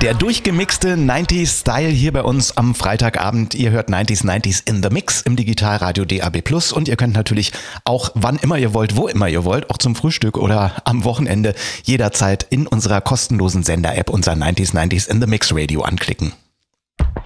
Der durchgemixte 90s-Style hier bei uns am Freitagabend. Ihr hört 90s in the Mix im Digitalradio DAB+. Und ihr könnt natürlich auch wann immer ihr wollt, wo immer ihr wollt, auch zum Frühstück oder am Wochenende jederzeit in unserer kostenlosen Sender-App unser 90s in the Mix Radio anklicken.